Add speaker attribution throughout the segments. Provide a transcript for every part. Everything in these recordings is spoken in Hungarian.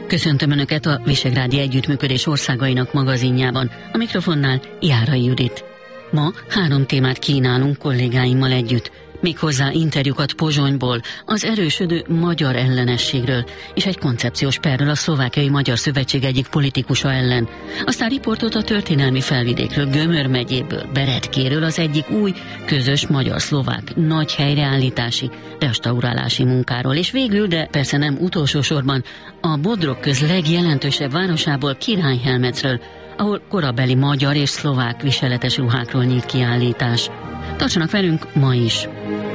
Speaker 1: Köszöntöm Önöket a Visegrádi Együttműködés Országainak magazinjában. A mikrofonnál Járai Judit. Ma 3 témát kínálunk kollégáimmal együtt. Méghozzá interjúkat Pozsonyból, az erősödő magyar ellenességről, és egy koncepciós perről a Szlovákiai Magyar Szövetség egyik politikusa ellen. Aztán riportot a történelmi Felvidékről, Gömör megyéből, Beretkéről, az egyik új, közös magyar-szlovák nagy helyreállítási, restaurálási munkáról, és végül, de persze nem utolsó sorban, a Bodrog köz legjelentősebb városából, Királyhelmecről, ahol korabeli magyar és szlovák viseletes ruhákról nyílt kiállítás. Tartsanak velünk ma is!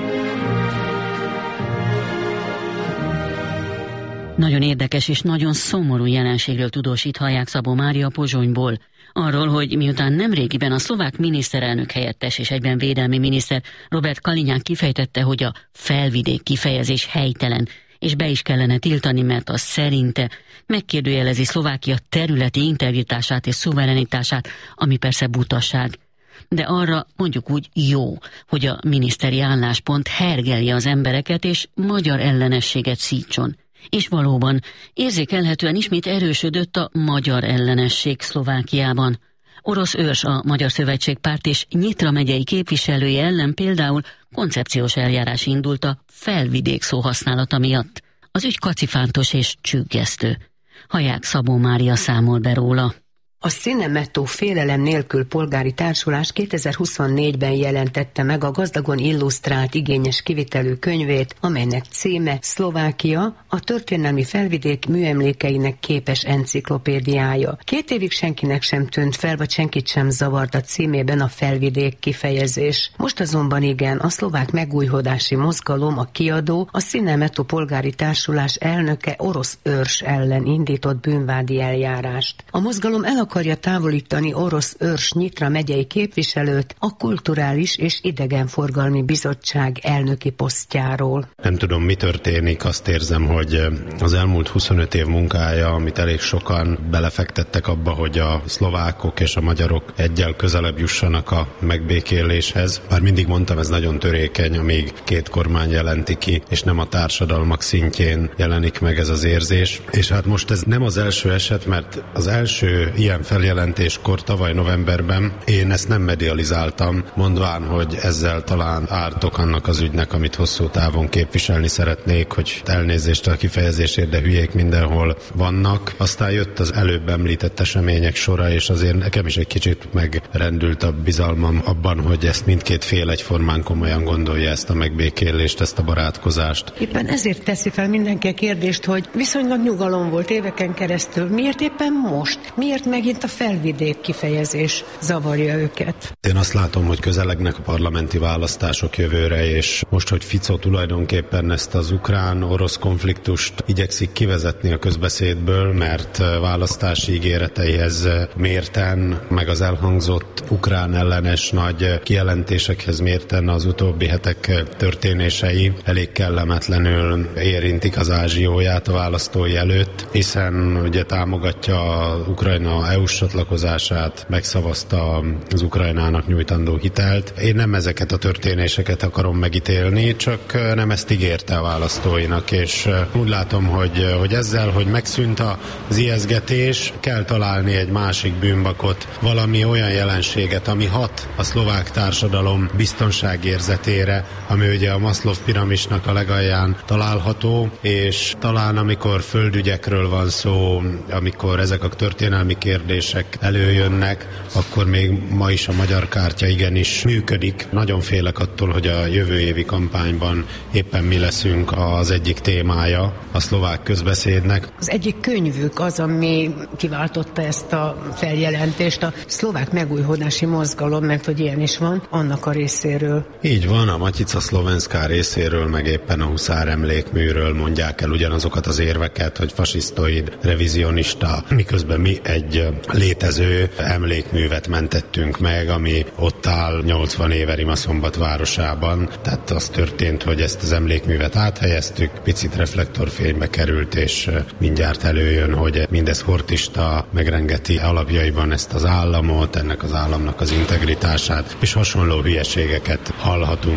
Speaker 1: Nagyon érdekes és nagyon szomorú jelenségről tudósít Haják Szabó Mária Pozsonyból. Arról, hogy miután nemrégiben a szlovák miniszterelnök helyettes és egyben védelmi miniszter Robert Kaliňák kifejtette, hogy a felvidék kifejezés helytelen, és be is kellene tiltani, mert az szerinte megkérdőjelezi Szlovákia területi integritását és szuverenitását, ami persze butaság. De arra mondjuk úgy jó, hogy a miniszteri álláspont hergelje az embereket és magyar ellenességet szítson. És valóban érzékelhetően ismét erősödött a magyar ellenesség Szlovákiában. Orosz Őrs, a Magyar Szövetség párt és Nyitra megyei képviselője ellen például koncepciós eljárás indult a felvidék szóhasználata miatt. Az ügy kacifántos és csüggesztő. Haják Szabó Mária számol be róla.
Speaker 2: A Színemetó Félelem nélkül polgári társulás 2024-ben jelentette meg a gazdagon illusztrált igényes kivitelű könyvét, amelynek címe Szlovákia, a történelmi felvidék műemlékeinek képes enciklopédiája. 2 évig senkinek sem tűnt fel, vagy senkit sem zavart a címében a felvidék kifejezés. Most azonban igen, a szlovák megújhodási mozgalom, a kiadó, a Színemetó polgári társulás elnöke Orosz Őrs ellen indított bűnvádi eljárást. A mozgalom el akarja távolítani Orosz Őrs Nyitra megyei képviselőt a Kulturális és Idegenforgalmi Bizottság elnöki posztjáról.
Speaker 3: Nem tudom, mi történik, azt érzem, hogy az elmúlt 25 év munkája, amit elég sokan belefektettek abba, hogy a szlovákok és a magyarok egyel közelebb jussanak a megbékéléshez. Bár mindig mondtam, ez nagyon törékeny, amíg 2 kormány jelenti ki, és nem a társadalmak szintjén jelenik meg ez az érzés. És hát most ez nem az első eset, mert az első ilyen feljelentéskor tavaly novemberben én ezt nem medializáltam, mondván, hogy ezzel talán ártok annak az ügynek, amit hosszú távon képviselni szeretnék, hogy elnézést a kifejezésért, de hülyék mindenhol vannak. Aztán jött az előbb említett események sora, és azért nekem is egy kicsit megrendült a bizalmam abban, hogy ezt mindkét fél egyformán komolyan gondolja, ezt a megbékélést, ezt a barátkozást.
Speaker 2: Éppen ezért teszi fel mindenki a kérdést, hogy viszonylag nyugalom volt éveken keresztül. Miért éppen most? Miért megint a felvidék kifejezés zavarja őket?
Speaker 3: Én azt látom, hogy közelegnek a parlamenti választások jövőre, és most, hogy Fico tulajdonképpen ezt az ukrán-orosz konfliktust igyekszik kivezetni a közbeszédből, mert választási ígéreteihez mérten, meg az elhangzott ukrán ellenes nagy kijelentésekhez mérten az utóbbi hetek történései elég kellemetlenül érintik az ázsióját a választói előtt, hiszen ugye támogatja Ukrajna EU-s csatlakozását, megszavazta az Ukrajnának nyújtandó hitelt. Én nem ezeket a történéseket akarom megítélni, csak nem ezt ígérte a választóinak, és úgy látom, hogy ezzel, hogy megszűnt az ijesztgetés, kell találni egy másik bűnbakot, valami olyan jelenséget, ami hat a szlovák társadalom biztonságérzetére, ami ugye a Maslow piramisnak a legalján található, és talán amikor földügyekről van szó, amikor ezek a történelmi kérdések előjönnek, akkor még ma is a magyar kártya igenis működik. Nagyon félek attól, hogy a jövő évi kampányban éppen mi leszünk az egyik témája a szlovák közbeszédnek.
Speaker 2: Az egyik könyvük az, ami kiváltotta ezt a feljelentést, a szlovák megújhodási mozgalom, mert hogy ilyen is van, annak a részéről.
Speaker 3: Így van, a Matica Szlovenská részéről, meg éppen a Huszár emlékműről mondják el ugyanazokat az érveket, hogy fasisztoid, revizionista, miközben mi egy létező emlékművet mentettünk meg, ami ott áll 80 éve Rimaszombat városában. Tehát az történt, hogy ezt az emlékművet áthelyeztük, picit reflektorfénybe került, és mindjárt előjön, hogy mindez hortista megrengeti alapjaiban ezt az államot, ennek az államnak az integritását, és hasonló hülyeségeket hallhatunk.
Speaker 2: A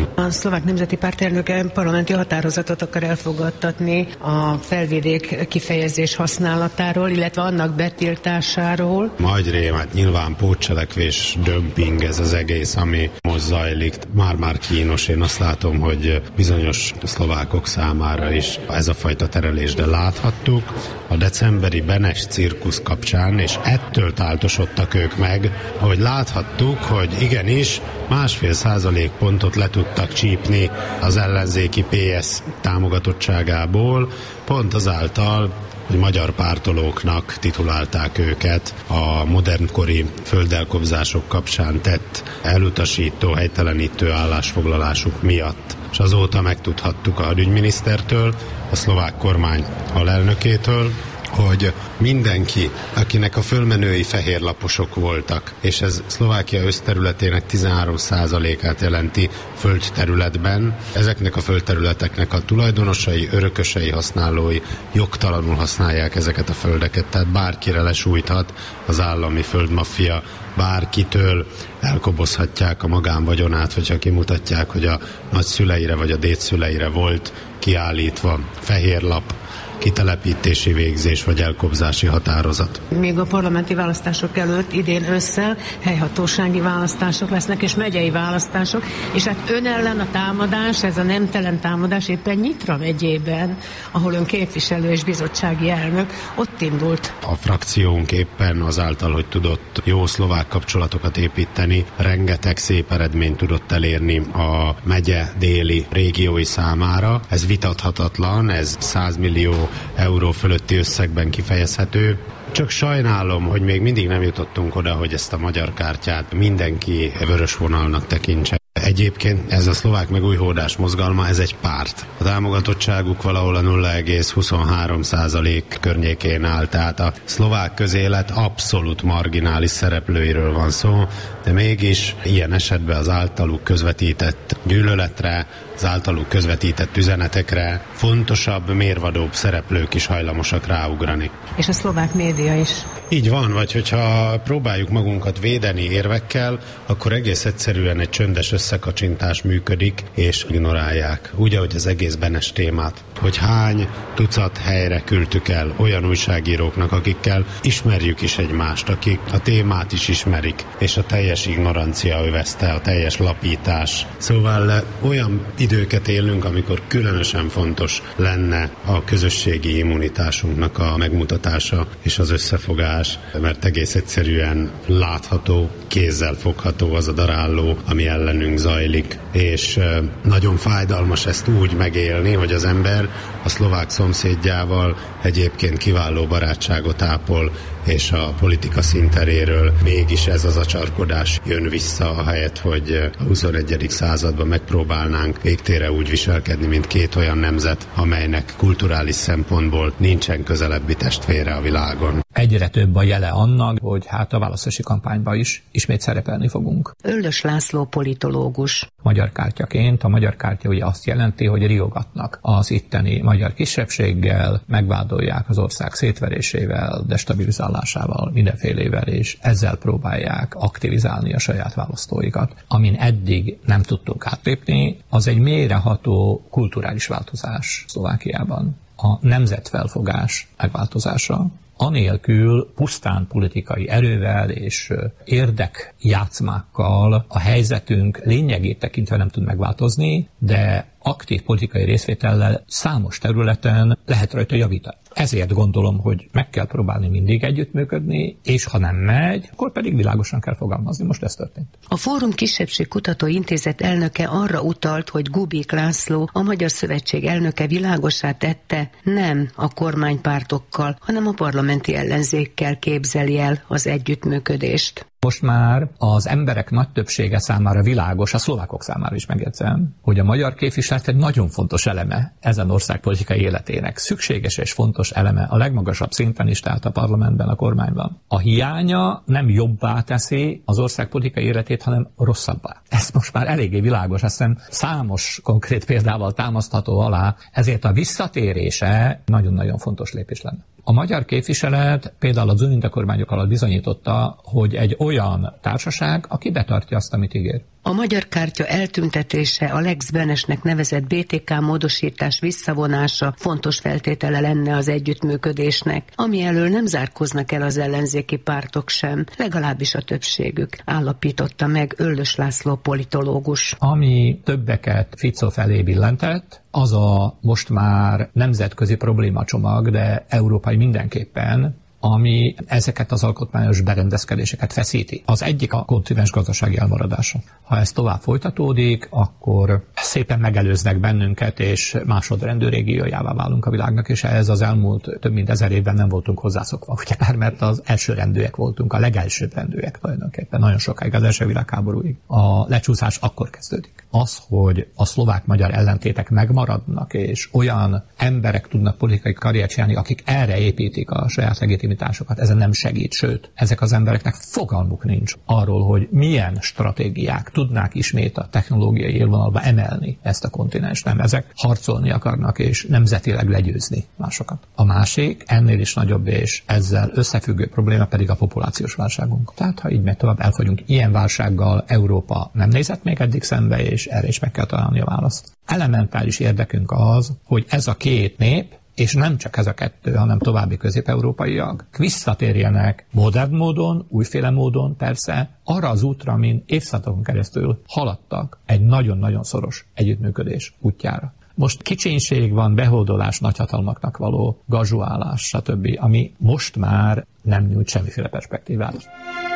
Speaker 2: Szlovák Nemzeti Párt elnöke parlamenti határozatot akar elfogadtatni a felvidék kifejezés használatáról, illetve annak betiltásáról.
Speaker 3: Magyrém, hát nyilván pótcselekvés, dömping ez az egész, ami most zajlik. Már kínos. Én azt látom, hogy bizonyos szlovákok számára is ez a fajta terelés, de láthattuk a decemberi Benes cirkusz kapcsán, és ettől táltosodtak ők meg, hogy láthattuk, hogy igenis 1,5% pontot le tudtak csípni az ellenzéki PS támogatottságából, pont azáltal, hogy magyar pártolóknak titulálták őket a modernkori földelkobzások kapcsán tett elutasító, helytelenítő állásfoglalásuk miatt. És azóta megtudhattuk a hadügyminisztertől, a szlovák kormány alelnökétől, hogy mindenki, akinek a fölmenői fehérlaposok voltak, és ez Szlovákia összterületének 13%-át jelenti földterületben, ezeknek a földterületeknek a tulajdonosai, örökösei, használói jogtalanul használják ezeket a földeket, tehát bárkire lesújthat az állami földmaffia, bárkitől elkobozhatják a magánvagyonát, hogyha kimutatják, hogy a nagyszüleire vagy a dédszüleire volt kiállítva fehérlap, kitelepítési végzés vagy elkobzási határozat.
Speaker 2: Még a parlamenti választások előtt idén ősszel helyhatósági választások lesznek, és megyei választások, és hát ön ellen a támadás, ez a nemtelen támadás éppen Nyitra megyében, ahol ön képviselő és bizottsági elnök, ott indult.
Speaker 3: A frakciónk éppen azáltal, hogy tudott jó szlovák kapcsolatokat építeni, rengeteg szép eredményt tudott elérni a megye déli régiói számára. Ez vitathatatlan, ez 100 millió euró fölötti összegben kifejezhető. Csak sajnálom, hogy még mindig nem jutottunk oda, hogy ezt a magyar kártyát mindenki vörös vonalnak tekintse. Egyébként ez a szlovák megújhódás mozgalma, ez egy párt. A támogatottságuk valahol a 0,23% környékén áll, tehát a szlovák közélet abszolút marginális szereplőiről van szó, de mégis ilyen esetben az általuk közvetített gyűlöletre, az általuk közvetített üzenetekre fontosabb, mérvadóbb szereplők is hajlamosak ráugrani.
Speaker 2: És a szlovák média is.
Speaker 3: Így van, vagy hogyha próbáljuk magunkat védeni érvekkel, akkor egész egyszerűen egy csöndes összekacsintás működik, és ignorálják. Úgy, ahogy az egész Benes témát. Hogy hány tucat helyre küldtük el olyan újságíróknak, akikkel ismerjük is egymást, akik a témát is ismerik, és a teljes ignorancia övezte, a teljes lapítás. Szóval olyan időket élünk, amikor különösen fontos lenne a közösségi immunitásunknak a megmutatása és az összefogás, mert egész egyszerűen látható, kézzel fogható az a daráló, ami ellenünk zajlik, és nagyon fájdalmas ezt úgy megélni, hogy az ember a szlovák szomszédjával egyébként kiváló barátságot ápol, és a politika színteréről mégis ez az acsarkodás jön vissza, ahelyett, hogy a 21. században megpróbálnánk végtére úgy viselkedni, mint két olyan nemzet, amelynek kulturális szempontból nincsen közelebbi testvére a világon.
Speaker 4: Egyre több a jele annak, hogy hát a választási kampányban is ismét szerepelni fogunk.
Speaker 2: Öllös László politológus.
Speaker 4: Magyar kártyaként, a magyar kártya ugye azt jelenti, hogy riogatnak az itteni magyar kisebbséggel, megvádolják az ország szétverésével, destabilizálásával, mindenfélével, és ezzel próbálják aktivizálni a saját választóikat. Amin eddig nem tudtunk átlépni, az egy mélyreható kulturális változás Szlovákiában. A nemzetfelfogás megváltozása, anélkül pusztán politikai erővel és érdekjátszmákkal a helyzetünk lényegét tekintve nem tud megváltozni, de aktív politikai részvétellel számos területen lehet rajta javítani. Ezért gondolom, hogy meg kell próbálni mindig együttműködni, és ha nem megy, akkor pedig világosan kell fogalmazni. Most ez történt.
Speaker 2: A Fórum Kisebbségkutató Intézet elnöke arra utalt, hogy Gubik László, a Magyar Szövetség elnöke világossá tette, nem a kormánypártokkal, hanem a parlamenti ellenzékkel képzeli el az együttműködést.
Speaker 4: Most már az emberek nagy többsége számára világos, a szlovákok számára is megjegyzem, hogy a magyar képviselet egy nagyon fontos eleme ezen ország politikai életének. Szükséges és fontos eleme a legmagasabb szinten is, tehát a parlamentben, a kormányban. A hiánya nem jobbá teszi az ország politikai életét, hanem rosszabbá. Ez most már eléggé világos, azt hiszem számos konkrét példával támasztható alá, ezért a visszatérése nagyon-nagyon fontos lépés lenne. A magyar képviselet például a Zuninda kormányok alatt bizonyította, hogy egy olyan társaság, aki betartja azt, amit ígér.
Speaker 2: A magyar kártya eltüntetése, a Lex Benesnek nevezett BTK módosítás visszavonása fontos feltétele lenne az együttműködésnek, ami elől nem zárkoznak el az ellenzéki pártok sem, legalábbis a többségük, állapította meg Öllös László politológus.
Speaker 4: Ami többeket Fico felé billentett, az a most már nemzetközi problémacsomag, de európai mindenképpen, ami ezeket az alkotmányos berendezkedéseket feszíti. Az egyik a kontinens gazdasági elmaradása. Ha ez tovább folytatódik, akkor szépen megelőznek bennünket, és másodrendű régiójává válunk a világnak, és ehhez az elmúlt több mint 1000 évben nem voltunk hozzászokva, ugyebár, mert az elsőrendűek voltunk, a legelsőrendűek tulajdonképpen, nagyon sokáig, az első világháborúig. A lecsúszás akkor kezdődik. Az, hogy a szlovák-magyar ellentétek megmaradnak, és olyan emberek tudnak politikai karriert csinálni, akik erre építik a saját legitimitásokat, ezen nem segít, sőt, ezek az embereknek fogalmuk nincs arról, hogy milyen stratégiák tudnák ismét a technológiai élvonalba emelni ezt a kontinens. Nem, ezek harcolni akarnak, és nemzetileg legyőzni másokat. A másik, ennél is nagyobb, és ezzel összefüggő probléma pedig a populációs válságunk. Tehát, ha így megy tovább, elfogyunk. Ilyen válsággal Európa nem nézett még eddig szembe, és erre is meg kell találni a választ. Elementáris érdekünk az, hogy ez a két nép, és nem csak ez a kettő, hanem további közép-európaiak visszatérjenek modern módon, újféle módon persze, arra az útra, amin évszázadokon keresztül haladtak egy nagyon-nagyon szoros együttműködés útjára. Most kicsénység van, behódolás, nagyhatalmaknak való gazsuálás, stb., ami most már nem nyújt semmiféle perspektívát.